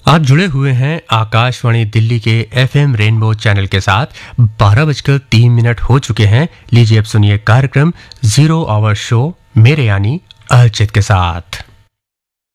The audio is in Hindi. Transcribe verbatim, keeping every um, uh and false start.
आप जुड़े हुए हैं आकाशवाणी दिल्ली के एफएम रेनबो चैनल के साथ। बारह बजकर तीन मिनट हो चुके हैं। लीजिए अब सुनिए कार्यक्रम जीरो आवर शो मेरे यानी अर्चित के साथ।